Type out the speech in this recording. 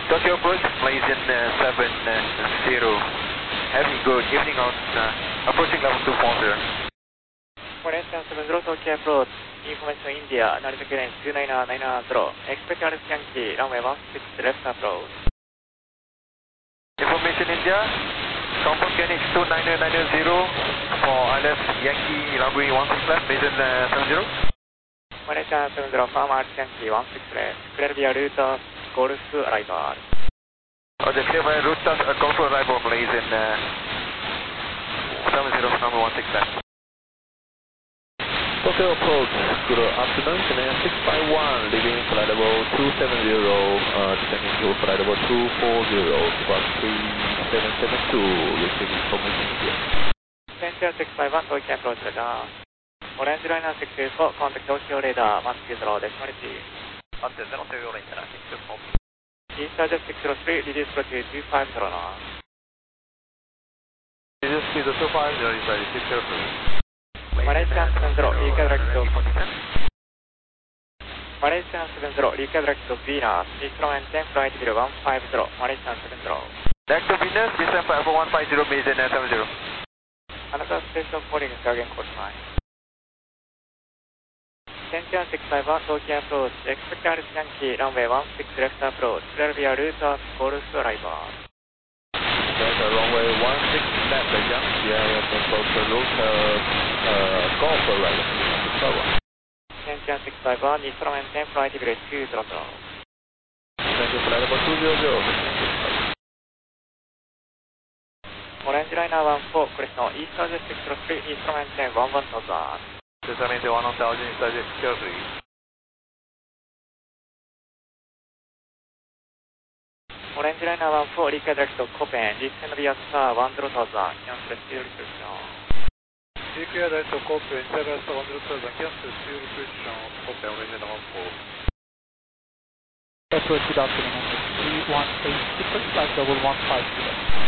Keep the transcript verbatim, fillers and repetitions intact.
Tokyo approach, Malaysian uh, seven zero. Having good evening on uh, approaching level two four zero. Malaysian seven zero Tokyo approach, information India, Narita Lane two nine nine zero. Expect Alice Yankee, runway one six left approach. Information India, comfort K N H two nine nine zero for Alice Yankee, runway one six left, Malaysian uh, seven zero. Malaysian seven zero, firm Alice Yankee one six left, clear via route Golf arrival. Oh, the clear via route uh, Golf arrival, Malaysian uh, seven zero, number one six left. Tokyo approach, good afternoon, Canadian six five one, leaving flight level two seven zero, uh, descending to flight level two four zero, squawk three seven seven two, receiving information India. Canadian six five one, Tokyo approach radar. Orange liner six two four, contact Tokyo radar one two zero, decimal receive. one two zero, Tokyo liner six two four. East Target six zero three, reduce to two five zero now. Reduce speed to two five zero, inside six zero three. Malaysian seven zero, redirect to Malaysian seven zero, redirect to Venus, Eastern and ten flight zero one five zero, Malaysian seven zero. Back to Venus, descend for Alpha one five zero, Malaysian seven zero. Another station calling again code nine. Canadian six five one, Tokyo approach, expect Alice Yankee, runway one six left approach, clear via route Golf arrival. Delta runway one six left, Yankee, area approach route uh, Golf arrival. Canadian six five one, Eastern and ten flight two zero zero. Thank you, flight level two zero zero. Orange liner one four, Crystal, East Target six zero three, Eastern and ten one one thousand. Precisamente one thousand, East Target zero three. Orange liner one four, redirect to Copen, descend via star one zero thousand, cancel fuel restriction. Clear direct to Copen, Seven one zero thousand, cancel fuel restriction, Copen, orange liner one four. Approach, good afternoon, three one eight, flight level one five zero.